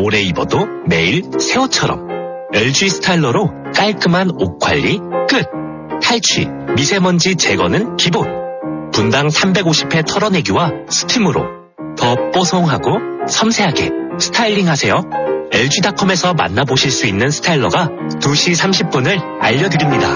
오래 입어도 매일 새 옷처럼. LG 스타일러로 깔끔한 옷 관리 끝. 탈취, 미세먼지 제거는 기본. 분당 350회 털어내기와 스팀으로 더 뽀송하고 섬세하게 스타일링하세요. LG닷컴에서 만나보실 수 있는 스타일러가 2시 30분을 알려드립니다.